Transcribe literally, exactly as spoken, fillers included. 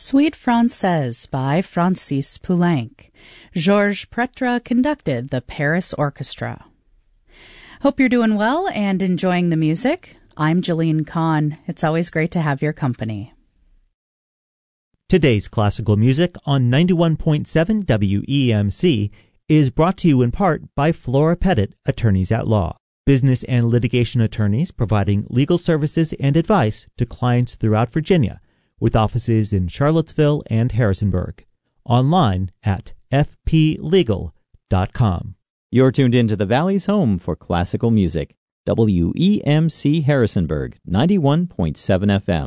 Suite Française by Francis Poulenc. Georges Pretre conducted the Paris Orchestra. Hope you're doing well and enjoying the music. I'm Jeline Kahn. It's always great to have your company. Today's classical music on ninety-one point seven W E M C is brought to you in part by Flora Pettit, Attorneys at Law, business and litigation attorneys providing legal services and advice to clients throughout Virginia, with offices in Charlottesville and Harrisonburg. Online at f p legal dot com. You're tuned in to the Valley's home for classical music, W E M C Harrisonburg, ninety-one point seven F M.